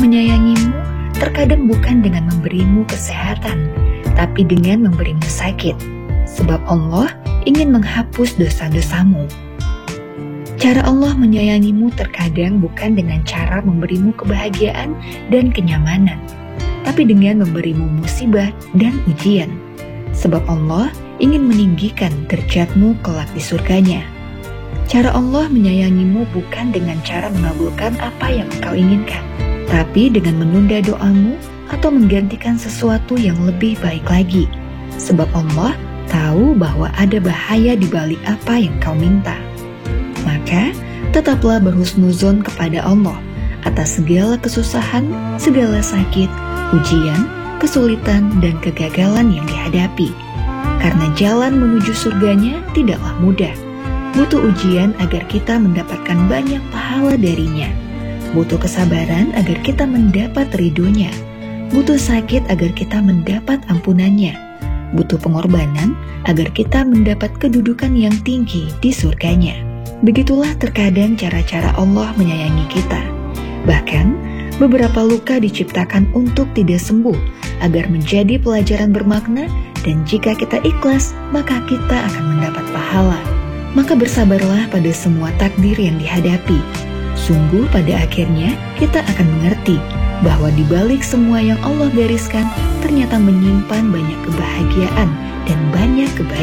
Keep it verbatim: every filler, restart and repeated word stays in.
menyayangimu terkadang bukan dengan memberimu kesehatan, tapi dengan memberimu sakit, sebab Allah ingin menghapus dosa-dosamu. Cara Allah menyayangimu terkadang bukan dengan cara memberimu kebahagiaan dan kenyamanan, tapi dengan memberimu musibah dan ujian, sebab Allah ingin meninggikan derajatmu kelak di surganya. Cara Allah menyayangimu bukan dengan cara mengabulkan apa yang engkau inginkan, tapi dengan menunda doamu atau menggantikan sesuatu yang lebih baik lagi, sebab Allah tahu bahwa ada bahaya di balik apa yang kau minta. Maka tetaplah berhusnuzon kepada Allah atas segala kesusahan, segala sakit, ujian, kesulitan, dan kegagalan yang dihadapi, karena jalan menuju surganya tidaklah mudah. Butuh ujian agar kita mendapatkan banyak pahala darinya. Butuh kesabaran agar kita mendapat ridhonya. Butuh sakit agar kita mendapat ampunannya. Butuh pengorbanan agar kita mendapat kedudukan yang tinggi di surganya. Begitulah terkadang cara-cara Allah menyayangi kita. Bahkan, beberapa luka diciptakan untuk tidak sembuh, agar menjadi pelajaran bermakna, dan jika kita ikhlas, maka kita akan mendapat pahala. Maka bersabarlah pada semua takdir yang dihadapi. Sungguh pada akhirnya kita akan mengerti bahwa di balik semua yang Allah gariskan ternyata menyimpan banyak kebahagiaan dan banyak kebaikan.